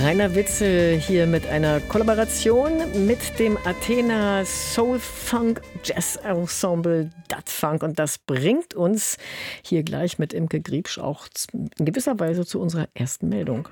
Rainer Witzel hier mit einer Kollaboration mit dem Athena Soul Funk Jazz Ensemble Dat-Funk. Und das bringt uns hier gleich mit Imke Griebsch auch in gewisser Weise zu unserer ersten Meldung.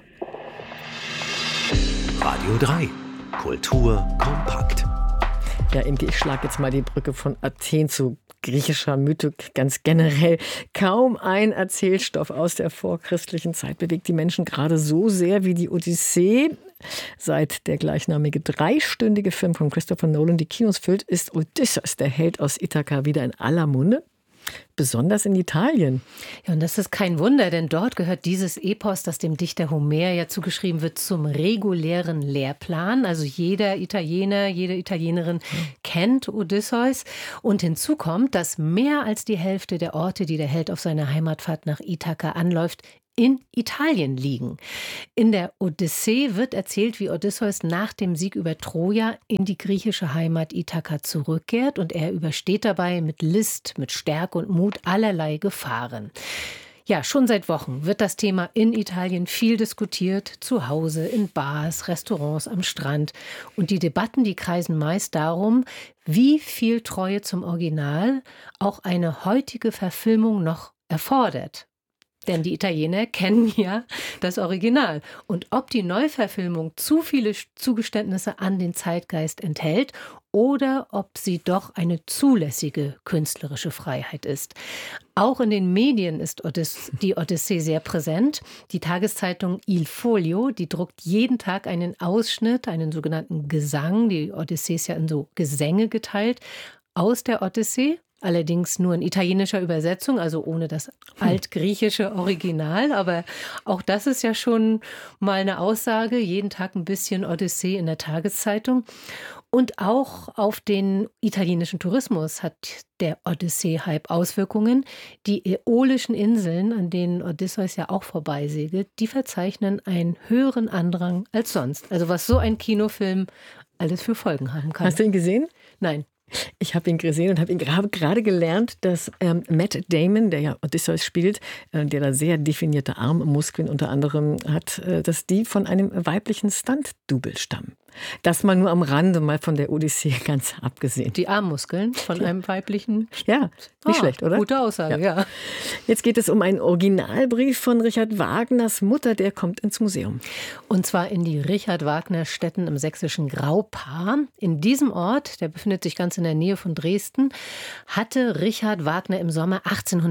Radio 3. Kultur kompakt. Ja, Imke, ich schlage jetzt mal die Brücke von Athen zu griechischer Mythik ganz generell. Kaum ein Erzählstoff aus der vorchristlichen Zeit bewegt die Menschen gerade so sehr wie die Odyssee. Seit der gleichnamige 3-stündige Film von Christopher Nolan die Kinos füllt, ist Odysseus, der Held aus Ithaka, wieder in aller Munde. Besonders in Italien. Ja, und das ist kein Wunder, denn dort gehört dieses Epos, das dem Dichter Homer ja zugeschrieben wird, zum regulären Lehrplan. Also jeder Italiener, jede Italienerin kennt Odysseus. Und hinzu kommt, dass mehr als die Hälfte der Orte, die der Held auf seiner Heimatfahrt nach Ithaka anläuft, in Italien liegen. In der Odyssee wird erzählt, wie Odysseus nach dem Sieg über Troja in die griechische Heimat Ithaka zurückkehrt und er übersteht dabei mit List, mit Stärke und Mut allerlei Gefahren. Ja, schon seit Wochen wird das Thema in Italien viel diskutiert, zu Hause, in Bars, Restaurants, am Strand. Und die Debatten, die kreisen meist darum, wie viel Treue zum Original auch eine heutige Verfilmung noch erfordert. Denn die Italiener kennen ja das Original. Und ob die Neuverfilmung zu viele Zugeständnisse an den Zeitgeist enthält oder ob sie doch eine zulässige künstlerische Freiheit ist. Auch in den Medien ist die Odyssee sehr präsent. Die Tageszeitung Il Foglio, die druckt jeden Tag einen Ausschnitt, einen sogenannten Gesang. Die Odyssee ist ja in so Gesänge geteilt aus der Odyssee. Allerdings nur in italienischer Übersetzung, also ohne das altgriechische Original. Aber auch das ist ja schon mal eine Aussage. Jeden Tag ein bisschen Odyssee in der Tageszeitung. Und auch auf den italienischen Tourismus hat der Odyssee-Hype Auswirkungen. Die Äolischen Inseln, an denen Odysseus ja auch vorbeisegelt, die verzeichnen einen höheren Andrang als sonst. Also was so ein Kinofilm alles für Folgen haben kann. Hast du ihn gesehen? Nein. Ich habe ihn gesehen und habe gerade gelernt, dass Matt Damon, der ja Odysseus spielt, der da sehr definierte Armmuskeln unter anderem hat, dass die von einem weiblichen Stunt-Double stammen. Das mal nur am Rande, mal von der Odyssee ganz abgesehen. Die Armmuskeln von einem weiblichen? Ja, nicht schlecht, oder? Gute Aussage, ja. Jetzt geht es um einen Originalbrief von Richard Wagners Mutter, der kommt ins Museum. Und zwar in die Richard-Wagner-Stätten im sächsischen Graupaar. In diesem Ort, der befindet sich ganz in der Nähe von Dresden, hatte Richard Wagner im Sommer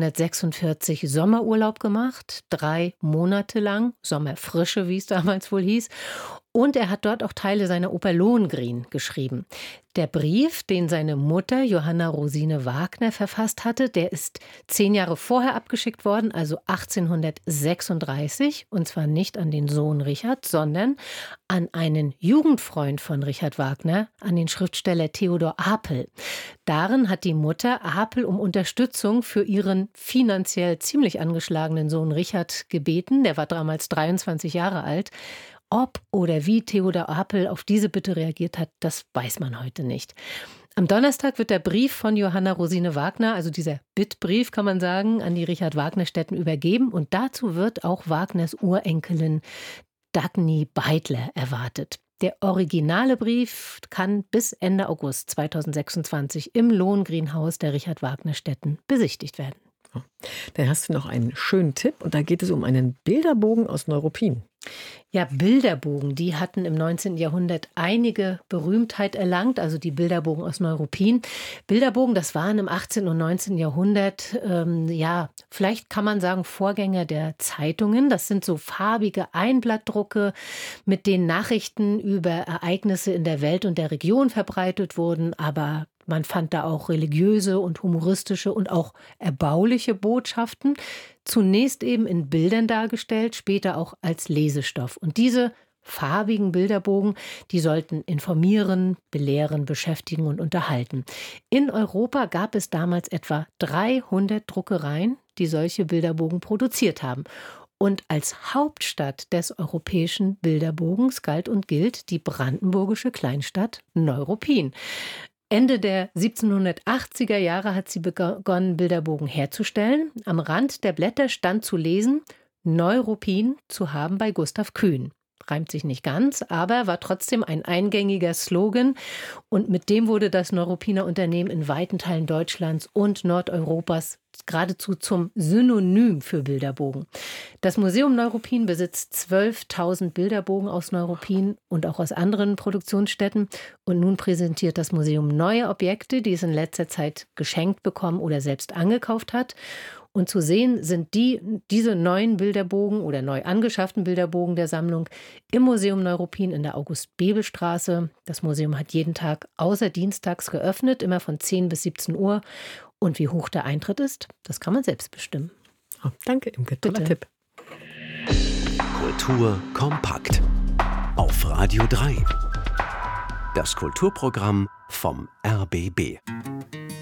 1846 Sommerurlaub gemacht, 3 Monate lang, Sommerfrische, wie es damals wohl hieß. Und er hat dort auch Teile seiner Oper Lohengrin geschrieben. Der Brief, den seine Mutter Johanna Rosine Wagner verfasst hatte, der ist 10 Jahre vorher abgeschickt worden, also 1836. Und zwar nicht an den Sohn Richard, sondern an einen Jugendfreund von Richard Wagner, an den Schriftsteller Theodor Apel. Darin hat die Mutter Apel um Unterstützung für ihren finanziell ziemlich angeschlagenen Sohn Richard gebeten. Der war damals 23 Jahre alt. Ob oder wie Theodor Apel auf diese Bitte reagiert hat, das weiß man heute nicht. Am Donnerstag wird der Brief von Johanna Rosine Wagner, also dieser Bittbrief kann man sagen, an die Richard-Wagner-Stätten übergeben. Und dazu wird auch Wagners Urenkelin Dagny Beitler erwartet. Der originale Brief kann bis Ende August 2026 im Lohengrin-Haus der Richard-Wagner-Stätten besichtigt werden. Da hast du noch einen schönen Tipp und da geht es um einen Bilderbogen aus Neuruppin. Ja, Bilderbogen, die hatten im 19. Jahrhundert einige Berühmtheit erlangt, also die Bilderbogen aus Neuruppin. Bilderbogen, das waren im 18. und 19. Jahrhundert, vielleicht kann man sagen Vorgänger der Zeitungen. Das sind so farbige Einblattdrucke, mit denen Nachrichten über Ereignisse in der Welt und der Region verbreitet wurden, aber man fand da auch religiöse und humoristische und auch erbauliche Botschaften. Zunächst eben in Bildern dargestellt, später auch als Lesestoff. Und diese farbigen Bilderbogen, die sollten informieren, belehren, beschäftigen und unterhalten. In Europa gab es damals etwa 300 Druckereien, die solche Bilderbogen produziert haben. Und als Hauptstadt des europäischen Bilderbogens galt und gilt die brandenburgische Kleinstadt Neuruppin. Ende der 1780er Jahre hat sie begonnen, Bilderbogen herzustellen. Am Rand der Blätter stand zu lesen: Neuruppin zu haben bei Gustav Kühn. reimt sich nicht ganz, aber war trotzdem ein eingängiger Slogan. Und mit dem wurde das Neuruppiner Unternehmen in weiten Teilen Deutschlands und Nordeuropas geradezu zum Synonym für Bilderbogen. Das Museum Neuruppin besitzt 12.000 Bilderbogen aus Neuruppin und auch aus anderen Produktionsstätten. Und nun präsentiert das Museum neue Objekte, die es in letzter Zeit geschenkt bekommen oder selbst angekauft hat. Und zu sehen sind diese neuen Bilderbogen oder neu angeschafften Bilderbogen der Sammlung im Museum Neuruppin in der August-Bebel-Straße. Das Museum hat jeden Tag außer dienstags geöffnet, immer von 10 bis 17 Uhr. Und wie hoch der Eintritt ist, das kann man selbst bestimmen. Oh, danke, Imke. Toller Tipp. Kultur kompakt. Auf Radio 3. Das Kulturprogramm vom RBB.